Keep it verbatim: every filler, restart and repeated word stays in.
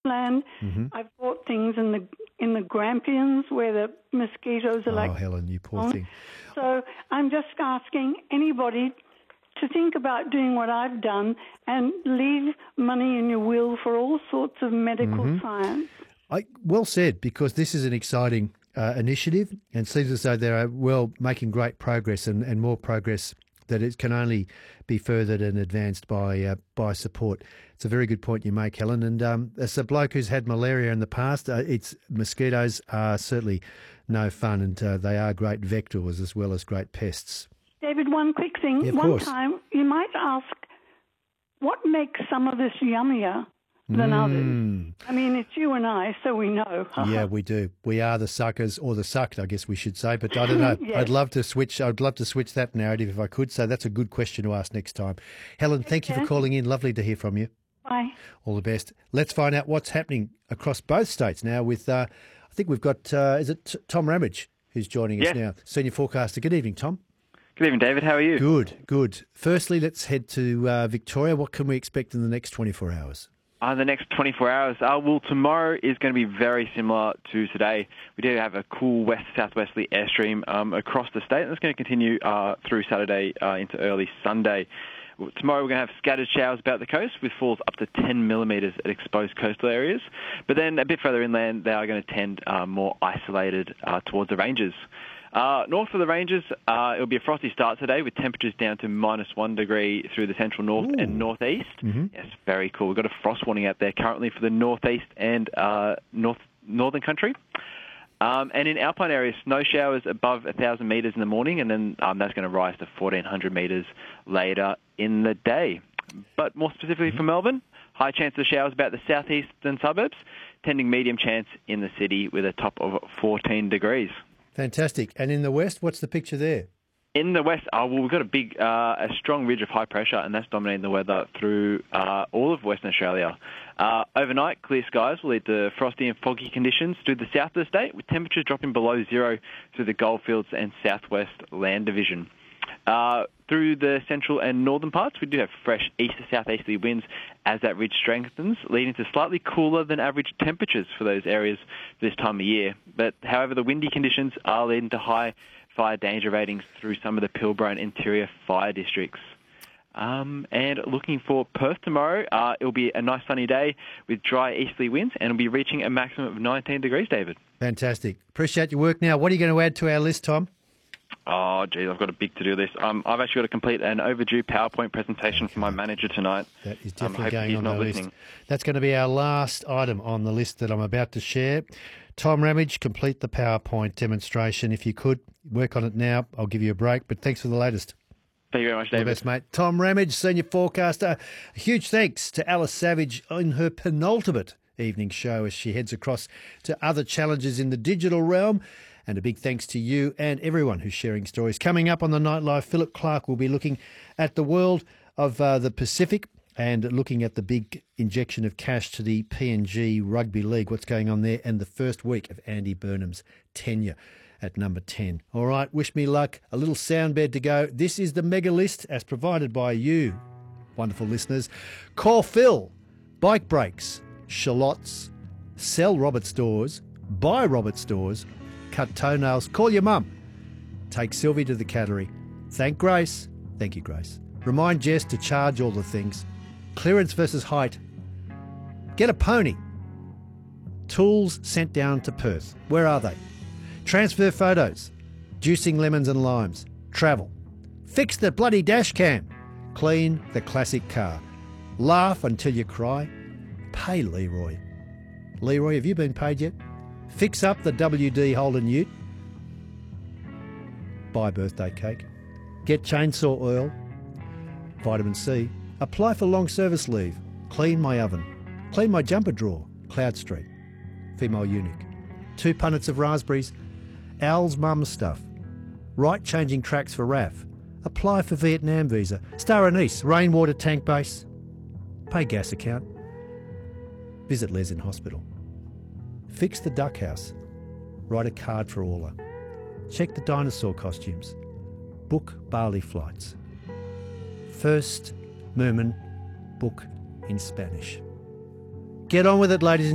Gippsland. Mm-hmm. I've bought things in the in the Grampians where the mosquitoes are Oh, like... Helen, you poor on. thing. So I'm just asking anybody to think about doing what I've done and leave money in your will for all sorts of medical Mm-hmm. science. I, well said, because this is an exciting uh, initiative and seems as though they're, well, making great progress and, and more progress that it can only be furthered and advanced by uh, by support. It's a very good point you make, Helen. And um, as a bloke who's had malaria in the past, uh, it's mosquitoes are certainly no fun, and uh, they are great vectors as well as great pests. David, one quick thing. Yeah, of one course. time you might ask, what makes some of this yummier than Mm. others? I mean, it's you and I, so we know. Yeah, we do. We are the suckers, or the sucked, I guess we should say. But I don't know. Yes. I'd love to switch. I'd love to switch that narrative if I could. So that's a good question to ask next time. Helen, thank you for care. calling in. Lovely to hear from you. Bye. All the best. Let's find out what's happening across both states now. With uh, I think we've got uh, is it T- Tom Ramage who's joining us Yeah. now, senior forecaster. Good evening, Tom. Good evening, David. How are you? Good, good. Firstly, let's head to uh, Victoria. What can we expect in the next twenty-four hours? Uh, the next twenty-four hours, uh, well, tomorrow is going to be very similar to today. We do have a cool west-southwesterly airstream um, across the state, and it's going to continue uh, through Saturday uh, into early Sunday. Tomorrow we're going to have scattered showers about the coast with falls up to ten millimetres at exposed coastal areas. But then a bit further inland, they are going to tend uh, more isolated uh, towards the ranges. Uh, north of the ranges, uh, it'll be a frosty start today with temperatures down to minus one degree through the central north Ooh. and northeast. Mm-hmm. Yes, very cool. We've got a frost warning out there currently for the northeast and uh, north northern country. Um, and in alpine areas, snow showers above one thousand metres in the morning, and then um, that's going to rise to fourteen hundred metres later in the day. But more specifically Mm-hmm. for Melbourne, high chance of showers about the southeastern suburbs, tending medium chance in the city with a top of fourteen degrees. Fantastic. And in the west, what's the picture there? In the west, uh, well, we've got a big, uh, a strong ridge of high pressure, and that's dominating the weather through uh, all of Western Australia. Uh, overnight, clear skies will lead to frosty and foggy conditions through the south of the state, with temperatures dropping below zero through the Goldfields and southwest land division. Uh, through the central and northern parts, we do have fresh east to southeasterly winds as that ridge strengthens, leading to slightly cooler than average temperatures for those areas this time of year. But however, the windy conditions are leading to high fire danger ratings through some of the Pilbara and interior fire districts. Um, and looking for Perth tomorrow, uh, it'll be a nice sunny day with dry easterly winds, and it'll be reaching a maximum of nineteen degrees, David. Fantastic. Appreciate your work. Now, what are you going to add to our list, Tom? Oh, geez, I've got a big to-do list. Um, I've actually got to complete an overdue PowerPoint presentation Okay. for my manager tonight. That is Um, definitely hopefully going he's on not the listening. list. That's going to be our last item on the list that I'm about to share. Tom Ramage, complete the PowerPoint demonstration. If you could, work on it now. I'll give you a break, but thanks for the latest. Thank you very much, All the David. best, mate. Tom Ramage, senior forecaster. A huge thanks to Alice Savage on her penultimate evening show as she heads across to other challenges in the digital realm. And a big thanks to you and everyone who's sharing stories. Coming up on the Nightlife, Philip Clark will be looking at the world of uh, the Pacific and looking at the big injection of cash to the P N G Rugby League, what's going on there, and the first week of Andy Burnham's tenure at number ten. All right, wish me luck. A little sound bed to go. This is the mega list as provided by you, wonderful listeners. Call Phil, bike brakes, shallots, sell Robert Stores, buy Robert Stores, cut toenails, call your mum, take Sylvie to the cattery, thank Grace, thank you Grace, remind Jess to charge all the things, clearance versus height, get a pony, tools sent down to Perth, where are they? Transfer photos, juicing lemons and limes, travel, fix the bloody dash cam, clean the classic car, laugh until you cry, pay Leroy. Leroy, have you been paid yet? Fix up the W D Holden Ute, buy birthday cake, get chainsaw oil, vitamin C, apply for long service leave, clean my oven, clean my jumper drawer, Cloud Street, female eunuch, two punnets of raspberries, Al's mum's stuff, right changing tracks for R A F, apply for Vietnam visa, star anise, rainwater tank base, pay gas account, visit Les in hospital, fix the duck house, write a card for Orla, check the dinosaur costumes, book Bali flights, first Merman book in Spanish. Get on with it, ladies and